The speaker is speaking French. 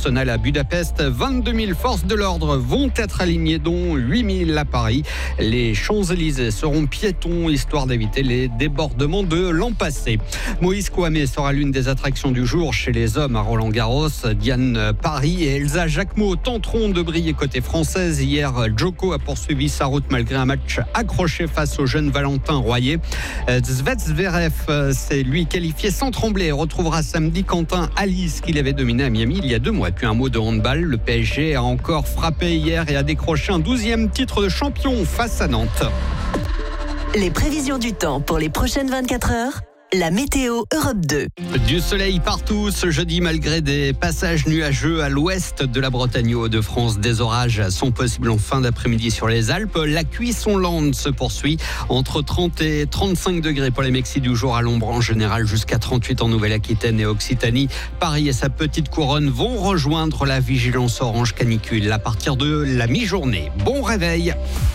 personnel à Budapest. 22 000 forces de l'ordre vont être alignées, dont 8 000 à Paris. Les Champs-Élysées seront piétons, histoire d'éviter les débordements de l'an passé. Moïse Kouamé sera l'une des attractions du jour chez les hommes à Roland-Garros. Diane Paris et Elsa Jacquemot tenteront de briller côté française. Hier, Djoko a poursuivi sa route malgré un match accroché face au jeune Valentin Royer. Zverev, c'est lui qualifié sans trembler, retrouvera samedi Quentin Alice qu'il avait dominé à Miami il y a 2 mois. Et puis un mot de handball, le PSG a encore frappé hier et a décroché un 12e titre de champion face à Nantes. Les prévisions du temps pour les prochaines 24 heures. La météo Europe 2. Du soleil partout ce jeudi malgré des passages nuageux à l'ouest de la Bretagne et Hauts-de-France. Des orages sont possibles en fin d'après-midi sur les Alpes. La cuisson lente se poursuit entre 30 et 35 degrés pour les Mexis du jour à l'ombre en général, jusqu'à 38 en Nouvelle-Aquitaine et Occitanie. Paris et sa petite couronne vont rejoindre la vigilance orange canicule à partir de la mi-journée. Bon réveil.